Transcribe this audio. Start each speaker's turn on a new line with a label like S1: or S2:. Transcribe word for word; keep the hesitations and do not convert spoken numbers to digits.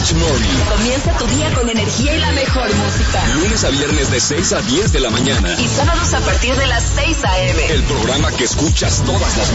S1: Rich Morning.
S2: Comienza tu día con energía y la mejor música.
S1: Lunes a viernes de seis a diez de la mañana.
S2: Y sábados a partir de las seis a eme.
S1: El programa que escuchas todas las